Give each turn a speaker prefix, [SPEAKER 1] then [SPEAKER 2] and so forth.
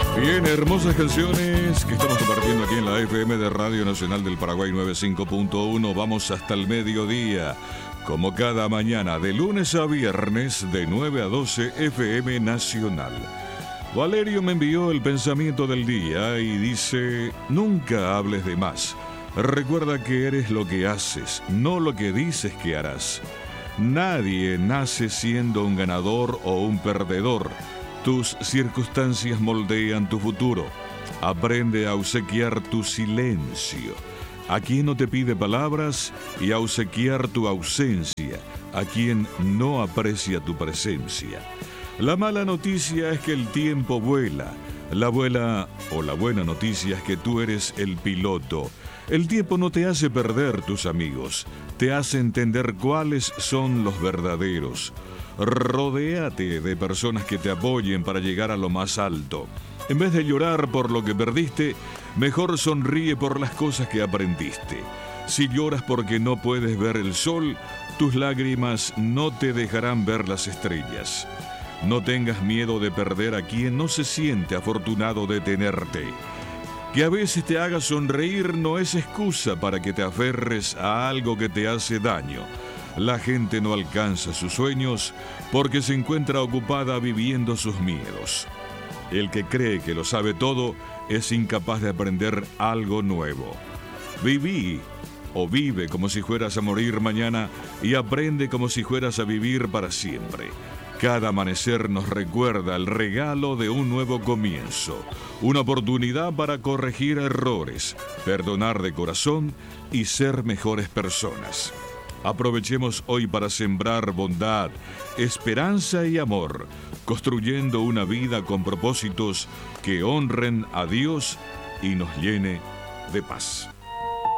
[SPEAKER 1] Bien, hermosas canciones que estamos compartiendo aquí en la FM de Radio Nacional del Paraguay 95.1. Vamos hasta el mediodía, como cada mañana, de lunes a viernes, de 9 a 12, FM Nacional. Valerio me envió el pensamiento del día y dice: nunca hables de más. Recuerda que eres lo que haces, no lo que dices que harás. Nadie nace siendo un ganador o un perdedor. Tus circunstancias moldean tu futuro. Aprende a obsequiar tu silencio. A quien no te pide palabras, y a obsequiar tu ausencia, a quien no aprecia tu presencia. La mala noticia es que el tiempo vuela. La buena noticia es que tú eres el piloto. El tiempo no te hace perder tus amigos, te hace entender cuáles son los verdaderos. Rodéate de personas que te apoyen para llegar a lo más alto. En vez de llorar por lo que perdiste, mejor sonríe por las cosas que aprendiste. Si lloras porque no puedes ver el sol, tus lágrimas no te dejarán ver las estrellas. No tengas miedo de perder a quien no se siente afortunado de tenerte. Que a veces te haga sonreír no es excusa para que te aferres a algo que te hace daño. La gente no alcanza sus sueños porque se encuentra ocupada viviendo sus miedos. El que cree que lo sabe todo es incapaz de aprender algo nuevo. Viví o vive como si fueras a morir mañana y aprende como si fueras a vivir para siempre. Cada amanecer nos recuerda el regalo de un nuevo comienzo, una oportunidad para corregir errores, perdonar de corazón y ser mejores personas. Aprovechemos hoy para sembrar bondad, esperanza y amor, construyendo una vida con propósitos que honren a Dios y nos llene de paz.